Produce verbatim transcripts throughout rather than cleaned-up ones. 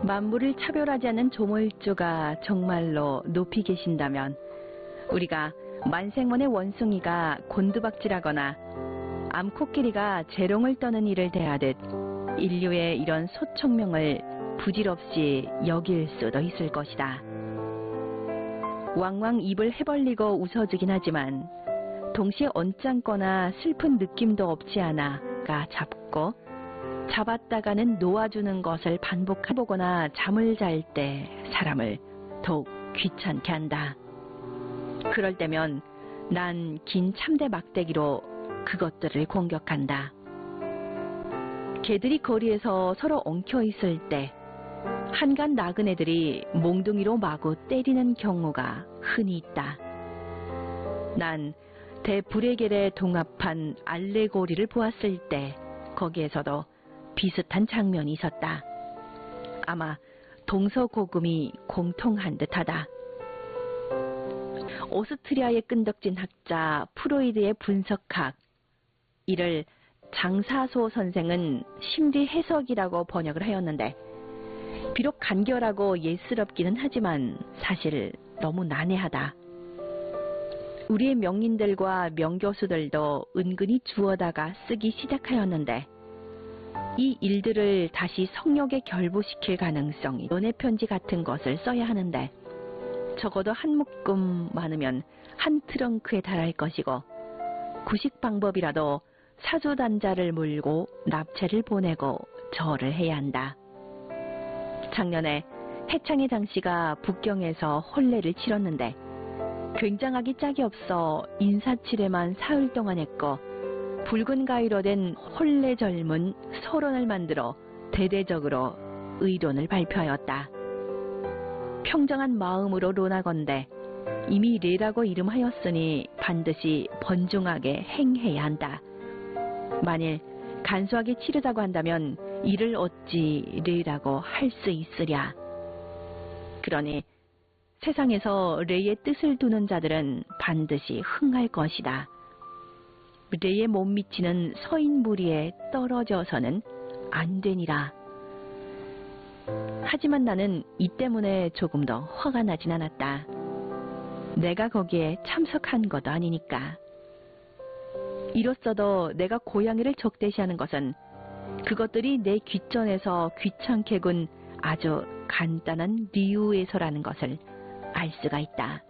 만물을 차별하지 않는 조물주가 정말로 높이 계신다면 우리가 만생원의 원숭이가 곤두박질하거나 암코끼리가 재롱을 떠는 일을 대하듯 인류의 이런 소총명을 부질없이 여길 수도 있을 것이다. 왕왕 입을 해벌리고 웃어주긴 하지만 동시에 언짢거나 슬픈 느낌도 없지 않아가 잡고 잡았다가는 놓아주는 것을 반복해보거나 잠을 잘 때 사람을 더욱 귀찮게 한다. 그럴 때면 난 긴 참대 막대기로 그것들을 공격한다. 개들이 거리에서 서로 엉켜있을 때 한간 나그네들이 몽둥이로 마구 때리는 경우가 흔히 있다. 난 대불의겔에 동합한 알레고리를 보았을 때 거기에서도 비슷한 장면이 있었다. 아마 동서고금이 공통한 듯하다. 오스트리아의 끈덕진 학자 프로이드의 분석학, 이를 장사소 선생은 심리 해석이라고 번역을 하였는데 비록 간결하고 예스럽기는 하지만 사실 너무 난해하다. 우리의 명인들과 명교수들도 은근히 주워다가 쓰기 시작하였는데 이 일들을 다시 성역에 결부시킬 가능성이 연애편지 같은 것을 써야 하는데 적어도 한 묶음 많으면 한 트렁크에 달할 것이고 구식 방법이라도 사주단자를 물고 납체를 보내고 절을 해야 한다. 작년에 해창의 장씨가 북경에서 혼례를 치렀는데 굉장하기 짝이 없어 인사치레만 사흘 동안 했고 붉은 가위로 된 혼례 절문 서론을 만들어 대대적으로 의론을 발표하였다. 평정한 마음으로 논하건대 이미 레라고 이름하였으니 반드시 번중하게 행해야 한다. 만일 간소하게 치르자고 한다면 이를 어찌 레라고 할 수 있으랴. 그러니 세상에서 레의 뜻을 두는 자들은 반드시 흥할 것이다. 레에 못 미치는 서인 무리에 떨어져서는 안 되니라. 하지만 나는 이 때문에 조금 더 화가 나진 않았다. 내가 거기에 참석한 것도 아니니까. 이로써도 내가 고양이를 적대시하는 것은 그것들이 내 귓전에서 귀찮게 군 아주 간단한 이유에서라는 것을 알 수가 있다.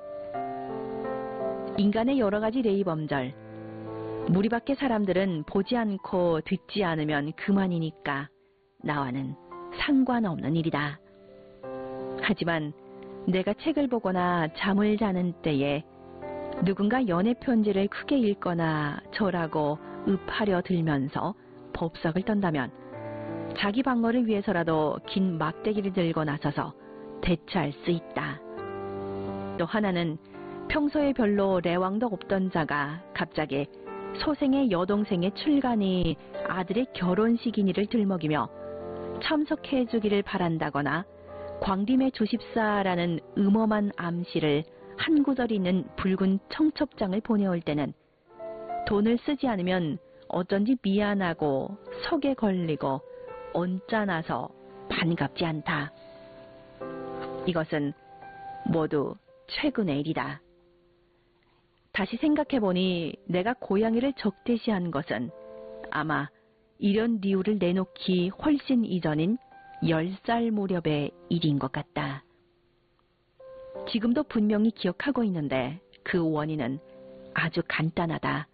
인간의 여러 가지 레이범절, 무리 밖의 사람들은 보지 않고 듣지 않으면 그만이니까 나와는 상관없는 일이다. 하지만 내가 책을 보거나 잠을 자는 때에 누군가 연애 편지를 크게 읽거나 절하고 읍하려 들면서 법석을 떤다면 자기 방어를 위해서라도 긴 막대기를 들고 나서서 대처할 수 있다. 또 하나는 평소에 별로 레왕도 없던 자가 갑자기 소생의 여동생의 출간이 아들의 결혼식이니를 들먹이며 참석해 주기를 바란다거나 광림의 주십사라는 음험한 암시를 한 구절 있는 붉은 청첩장을 보내올 때는 돈을 쓰지 않으면 어쩐지 미안하고 속에 걸리고 언짢아서 반갑지 않다. 이것은 모두 최근의 일이다. 다시 생각해보니 내가 고양이를 적대시한 것은 아마 이런 이유를 내놓기 훨씬 이전인 열 살 무렵의 일인 것 같다. 지금도 분명히 기억하고 있는데 그 원인은 아주 간단하다.